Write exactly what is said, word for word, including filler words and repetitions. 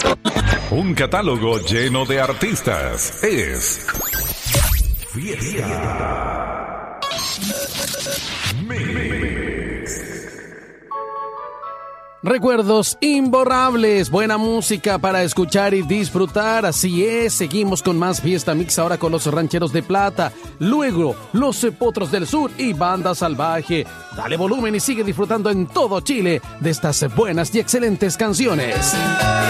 Un catálogo lleno de artistas. Es Fiesta Mix. Recuerdos imborrables, buena música para escuchar y disfrutar. Así es, seguimos con más Fiesta Mix ahora con los Rancheros de Plata, luego los Potros del Sur y Banda Salvaje. Dale volumen y sigue disfrutando en todo Chile de estas buenas y excelentes canciones.